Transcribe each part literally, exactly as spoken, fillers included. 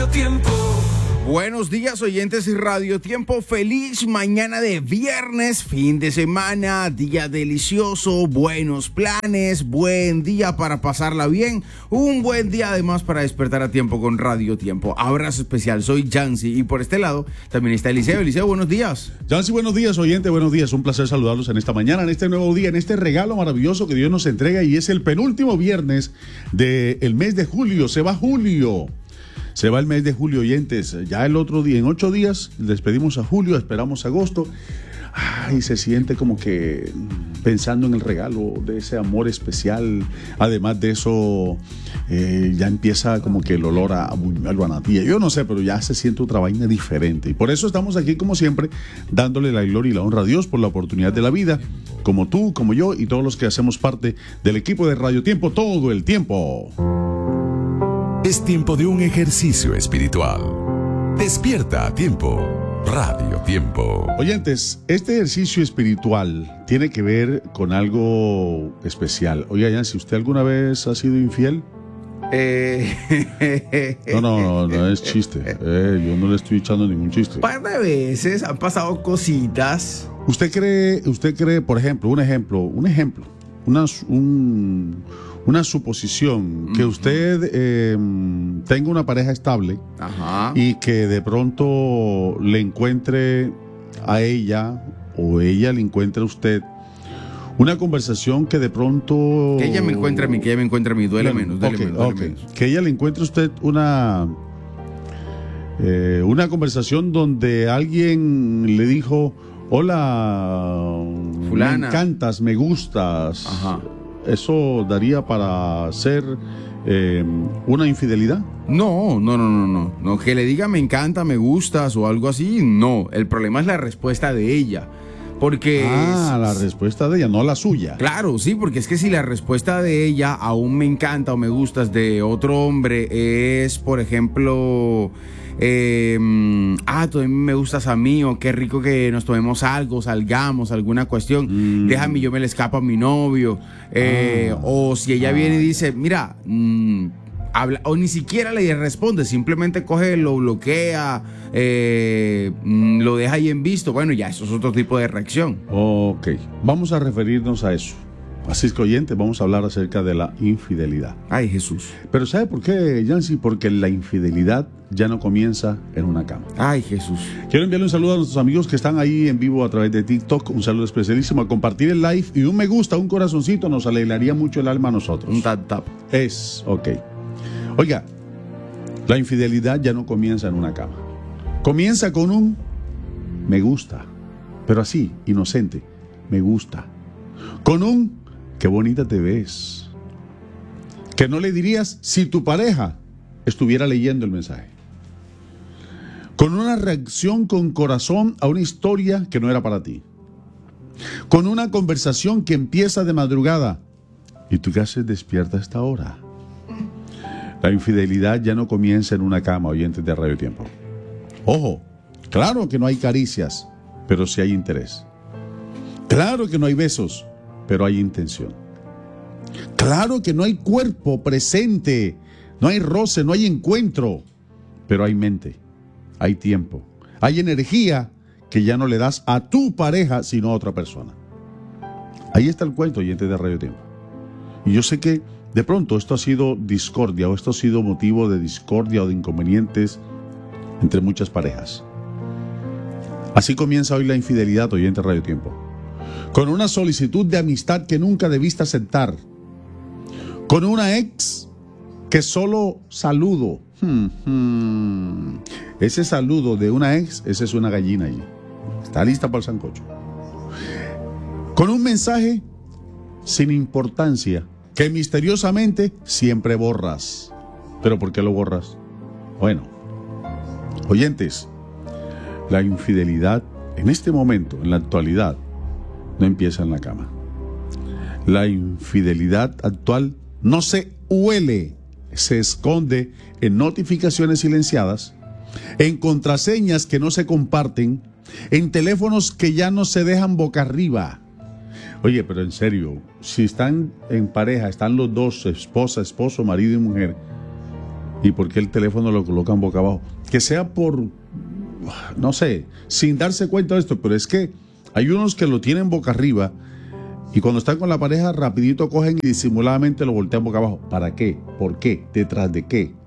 Radio Tiempo. Buenos días, oyentes de Radio Tiempo. Feliz mañana de viernes, fin de semana, día delicioso, buenos planes, buen día para pasarla bien, un buen día además para despertar a tiempo con Radio Tiempo. Abrazo especial, soy Yancy y por este lado también está Eliseo. Eliseo, buenos días. Yancy, buenos días, oyente, buenos días. Un placer saludarlos en esta mañana, en este nuevo día, en este regalo maravilloso que Dios nos entrega y es el penúltimo viernes del mes de julio. Se va julio. Se va el mes de julio, oyentes. Ya el otro día, en ocho días, despedimos a julio, esperamos agosto. Ay, se siente como que pensando en el regalo de ese amor especial. Además de eso, eh, ya empieza como que el olor a, a buñuelo, a natilla. Yo no sé, pero ya se siente otra vaina diferente. Y por eso estamos aquí, como siempre, dándole la gloria y la honra a Dios por la oportunidad de la vida. Como tú, como yo y todos los que hacemos parte del equipo de Radio Tiempo todo el tiempo. Es tiempo de un ejercicio espiritual. Despierta a tiempo. Radio Tiempo. Oyentes, este ejercicio espiritual tiene que ver con algo especial. Oiga, Jan, si usted alguna vez ha sido infiel. Eh... No, no, no, no es chiste. Eh, yo no le estoy echando ningún chiste. Un par de veces han pasado cositas. ¿Usted cree, usted cree, por ejemplo, un ejemplo, un ejemplo, una, un... Una suposición, que usted eh, tenga una pareja estable. Ajá. Y que de pronto le encuentre a ella o ella le encuentre a usted una conversación que de pronto... Que ella me encuentre a mí, que ella me encuentre a mí, duele bueno, menos, duele okay, menos, duele okay. menos. Que ella le encuentre a usted una, eh, una conversación donde alguien le dijo, hola, Fulana, me encantas, me gustas. Ajá. ¿Eso daría para ser eh, una infidelidad? No, no, no, no, no, no. Que le diga me encanta, me gustas o algo así, no. El problema es la respuesta de ella. Porque... Ah, la respuesta de ella, no la suya. Claro, sí, porque es que si la respuesta de ella aún me encanta o me gustas de otro hombre es, por ejemplo... Eh, ah, tú me gustas a mí, o qué rico que nos tomemos algo, salgamos, alguna cuestión, mm. déjame, yo me le escapo a mi novio, eh, ah. o si ella ah. viene y dice, mira, mmm, habla, o ni siquiera le responde, simplemente coge, lo bloquea, eh, mmm, lo deja ahí en visto, bueno, ya eso es otro tipo de reacción. Ok, vamos a referirnos a eso. Así es que, oyentes, vamos a hablar acerca de la infidelidad. Ay, Jesús. Pero ¿sabe por qué, Yancy? Porque la infidelidad ya no comienza en una cama. Ay, Jesús. Quiero enviarle un saludo a nuestros amigos que están ahí en vivo a través de TikTok. Un saludo especialísimo, a compartir el live y un me gusta, un corazoncito, nos alegraría mucho el alma a nosotros. Un tap tap. Es, ok. Oiga, la infidelidad ya no comienza en una cama. Comienza con un me gusta, pero así, inocente, me gusta. Con un qué bonita te ves. Que no le dirías si tu pareja estuviera leyendo el mensaje. Con una reacción con corazón a una historia que no era para ti. Con una conversación que empieza de madrugada. ¿Y tú qué haces despierta a esta hora? La infidelidad ya no comienza en una cama, oyentes de Radio Tiempo. Ojo, claro que no hay caricias, pero sí hay interés. Claro que no hay besos, pero hay intención. Claro que no hay cuerpo presente, no hay roce, no hay encuentro, pero hay mente, hay tiempo, hay energía que ya no le das a tu pareja, sino a otra persona. Ahí está el cuento, oyente de Radio Tiempo. Y yo sé que de pronto esto ha sido discordia, o esto ha sido motivo de discordia o de inconvenientes entre muchas parejas. Así comienza hoy la infidelidad, oyente de Radio Tiempo. Con una solicitud de amistad que nunca debiste aceptar. Con una ex que solo saludo. Hmm, hmm. Ese saludo de una ex, esa es una gallina ahí. Está lista para el sancocho. Con un mensaje sin importancia que misteriosamente siempre borras. ¿Pero por qué lo borras? Bueno, oyentes, la infidelidad en este momento, en la actualidad, no empieza en la cama. La infidelidad actual no se huele, se esconde en notificaciones silenciadas, en contraseñas que no se comparten, en teléfonos que ya no se dejan boca arriba. Oye, pero en serio, si están en pareja, están los dos, esposa, esposo, marido y mujer, ¿Y por qué el teléfono lo colocan boca abajo? Que sea por, no sé, sin darse cuenta de esto, pero es que hay unos que lo tienen boca arriba y cuando están con la pareja rapidito cogen y disimuladamente lo voltean boca abajo. ¿Para qué? ¿Por qué? ¿Detrás de qué?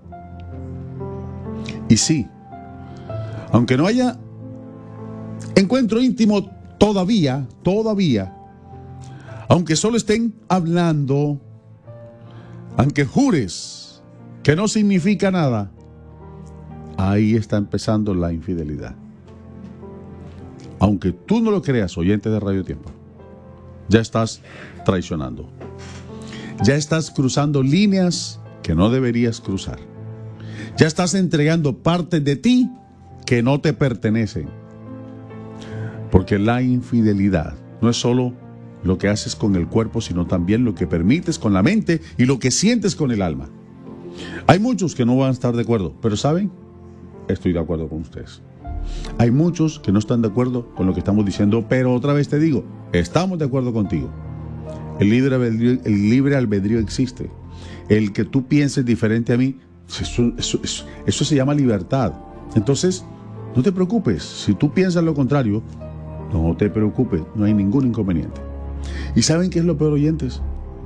Y sí, aunque no haya encuentro íntimo todavía, todavía, aunque solo estén hablando, aunque jures que no significa nada, ahí está empezando la infidelidad. Aunque tú no lo creas, oyente de Radio Tiempo, ya estás traicionando. Ya estás cruzando líneas que no deberías cruzar. Ya estás entregando partes de ti que no te pertenecen. Porque la infidelidad no es solo lo que haces con el cuerpo, sino también lo que permites con la mente y lo que sientes con el alma. Hay muchos que no van a estar de acuerdo, pero ¿saben? Estoy de acuerdo con ustedes. Hay muchos que no están de acuerdo con lo que estamos diciendo, pero otra vez te digo, estamos de acuerdo contigo. El libre albedrío, el libre albedrío existe. El que tú pienses diferente a mí, eso, eso, eso, eso se llama libertad. Entonces, no te preocupes. Si tú piensas lo contrario, no te preocupes, no hay ningún inconveniente. ¿Y saben qué es lo peor, oyentes?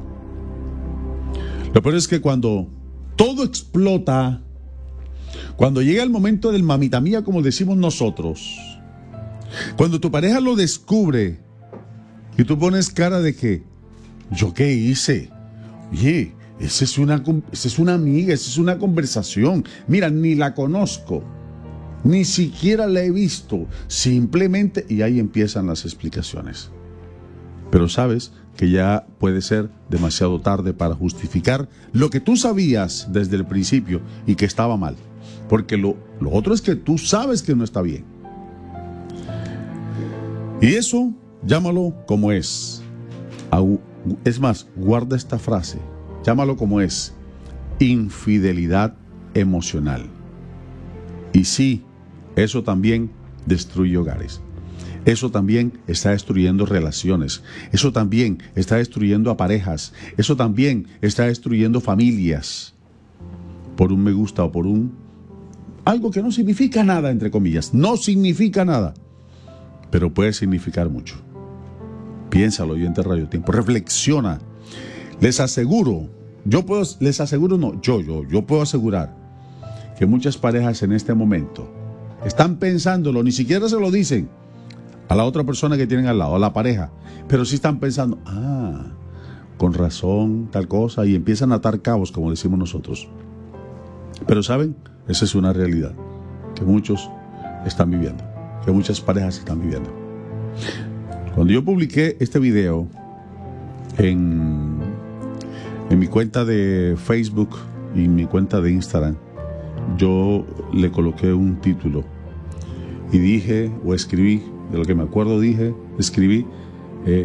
Lo peor es que cuando todo explota, cuando llega el momento del mamita mía, como decimos nosotros, cuando tu pareja lo descubre y tú pones cara de que, ¿yo qué hice? Oye, esa es una, esa es una amiga, esa es una conversación. Mira, ni la conozco, ni siquiera la he visto, simplemente, y ahí empiezan las explicaciones. Pero sabes que ya puede ser demasiado tarde para justificar lo que tú sabías desde el principio y que estaba mal. Porque lo, lo otro es que tú sabes que no está bien. Y eso, llámalo como es. Es más, guarda esta frase. Llámalo como es. Infidelidad emocional. Y sí, eso también destruye hogares. Eso también está destruyendo relaciones. Eso también está destruyendo a parejas. Eso también está destruyendo familias. Por un me gusta o por un... algo que no significa nada, entre comillas. No significa nada. Pero puede significar mucho. Piénsalo, oyente de Radio Tiempo. Reflexiona. Les aseguro, yo puedo, les aseguro, no, yo, yo, yo puedo asegurar que muchas parejas en este momento están pensándolo, ni siquiera se lo dicen a la otra persona que tienen al lado, a la pareja, pero sí están pensando, ah, con razón, tal cosa, y empiezan a atar cabos, como decimos nosotros. Pero ¿saben? Esa es una realidad que muchos están viviendo, que muchas parejas están viviendo. Cuando yo publiqué este video en, en mi cuenta de Facebook y en mi cuenta de Instagram, yo le coloqué un título y dije, o escribí, de lo que me acuerdo dije, escribí, eh,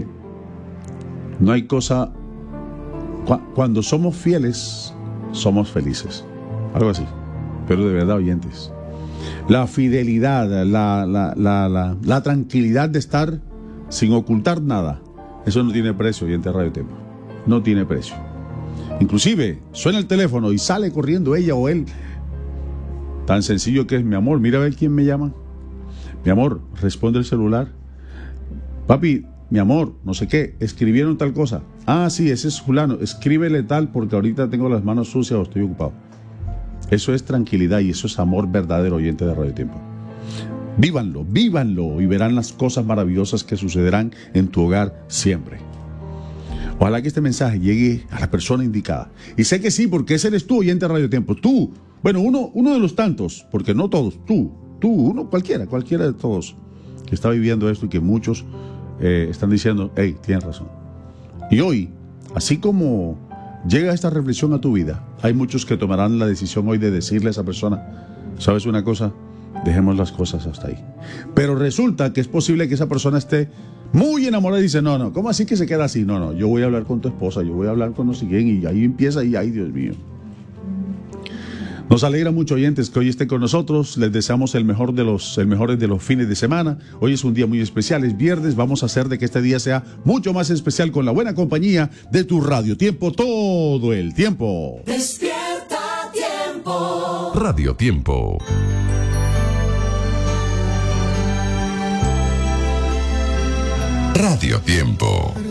no hay cosa, cu- cuando somos fieles, somos felices. Algo así, pero de verdad, oyentes. La fidelidad, la, la, la, la, la tranquilidad de estar sin ocultar nada, eso no tiene precio, oyente de Radio Tiempo. No tiene precio. Inclusive, suena el teléfono y sale corriendo ella o él. Tan sencillo que es, mi amor, mira a ver quién me llama. Mi amor, responde el celular. Papi, mi amor, no sé qué, escribieron tal cosa. Ah, sí, ese es fulano, escríbele tal porque ahorita tengo las manos sucias o estoy ocupado. Eso es tranquilidad y eso es amor verdadero, oyente de Radio Tiempo. Vívanlo, vívanlo y verán las cosas maravillosas que sucederán en tu hogar siempre. Ojalá que este mensaje llegue a la persona indicada. Y sé que sí, porque ese eres tú, oyente de Radio Tiempo. Tú, bueno, uno, uno de los tantos, porque no todos, tú, tú, uno, cualquiera, cualquiera de todos que está viviendo esto y que muchos eh, están diciendo, hey, tienes razón. Y hoy, así como llega esta reflexión a tu vida, hay muchos que tomarán la decisión hoy de decirle a esa persona, ¿sabes una cosa? Dejemos las cosas hasta ahí. Pero resulta que es posible que esa persona esté muy enamorada y dice, no, no, ¿cómo así que se queda así? No, no, yo voy a hablar con tu esposa, yo voy a hablar con no sé quién, y ahí empieza y ay, Dios mío. Nos alegra mucho, oyentes, que hoy estén con nosotros. Les deseamos el mejor de los, el mejor de los fines de semana. Hoy es un día muy especial, es viernes. Vamos a hacer de que este día sea mucho más especial con la buena compañía de tu Radio Tiempo todo el tiempo. Despierta Tiempo. Radio Tiempo. Radio Tiempo.